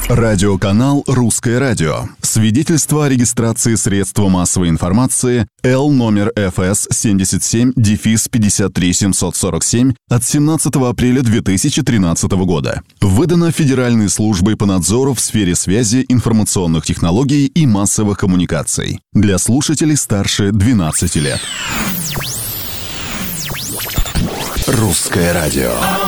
Радиоканал «Русское радио». Свидетельство о регистрации средства массовой информации Л номер ФС 77-53747 от 17 апреля 2013 года. Выдано Федеральной службой по надзору в сфере связи, информационных технологий и массовых коммуникаций. Для слушателей старше 12 лет. «Русское радио».